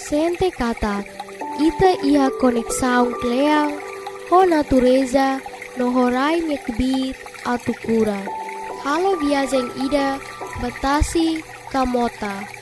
sente kata ita ia konek saung kleang ho natureza no horai mekbit atu kura. Halo viajeng ida batasi kamota.